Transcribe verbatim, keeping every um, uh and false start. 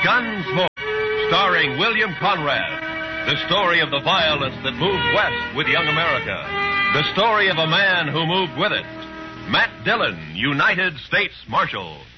Gunsmoke, starring William Conrad. The story of the violence that moved west with young America. The story of a man who moved with it. Matt Dillon, United States Marshal.